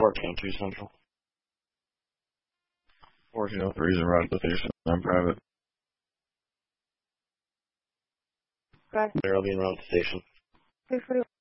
1402 Central. 1403 is en route to the station. I'm private. There, I'll be en route to the station. 341.